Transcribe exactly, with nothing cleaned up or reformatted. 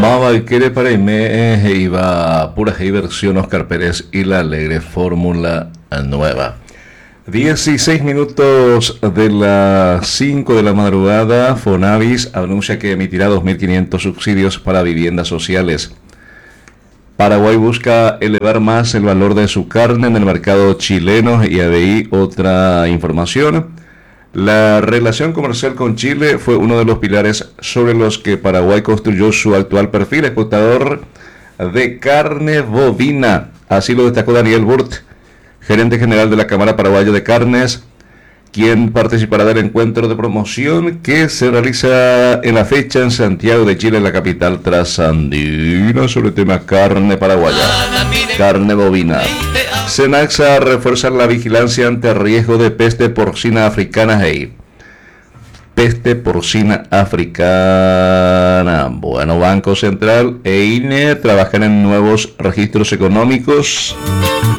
Mava quiere para Ime, iba pura G versión Oscar Pérez y la alegre fórmula nueva. dieciséis minutos de las cinco de la madrugada, Fonavis anuncia que emitirá dos mil quinientos subsidios para viviendas sociales. Paraguay busca elevar más el valor de su carne en el mercado chileno y de ahí otra información. La relación comercial con Chile fue uno de los pilares sobre los que Paraguay construyó su actual perfil exportador de carne bovina. Así lo destacó Daniel Burt, gerente general de la Cámara Paraguaya de Carnes, quien participará del encuentro de promoción que se realiza en la fecha en Santiago de Chile, en la capital trasandina, sobre el tema carne paraguaya, carne bovina. Senaxa refuerza la vigilancia ante riesgo de peste porcina africana. Hey, peste porcina africana. Bueno, Banco Central e I N E trabajan en nuevos registros económicos.